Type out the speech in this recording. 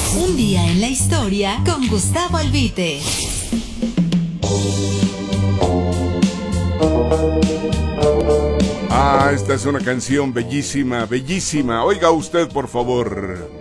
Un día en la historia con Gustavo Albite. Esta es una canción bellísima, bellísima. Oiga usted, por favor.